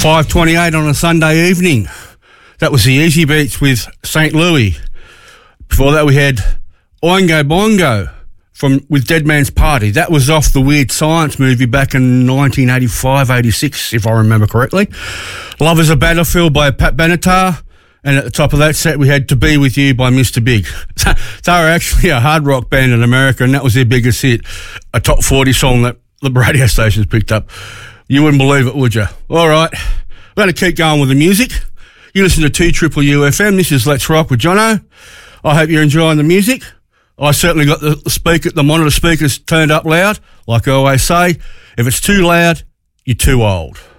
5:28 on a Sunday evening. That was the Easy Beats with St. Louis. Before that we had Oingo Boingo with Dead Man's Party. That was off the Weird Science movie back in 1985-86, if I remember correctly. Love is a Battlefield by Pat Benatar. And at the top of that set, we had To Be With You by Mr. Big. They were actually a hard rock band in America, and that was their biggest hit, a top 40 song that the radio stations picked up. You wouldn't believe it, would you? All right, we're going to keep going with the music. You listen to 2UFM FM. This is Let's Rock with Jono. I hope you're enjoying the music. I certainly got the monitor speakers turned up loud. Like I always say, if it's too loud, you're too old.